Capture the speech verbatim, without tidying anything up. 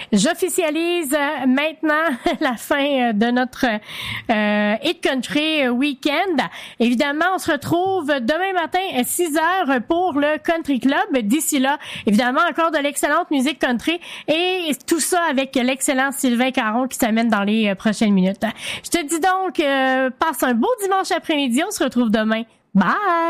J'officialise maintenant la fin de notre euh, Hit Country Weekend. Évidemment, on se retrouve demain matin à six heures pour le Country Club. D'ici là, évidemment, encore de l'excellente musique country et tout ça avec l'excellent Sylvain Caron qui s'amène dans les prochaines minutes. Je te dis donc, euh, passe un beau dimanche après-midi. On se retrouve demain. Bye!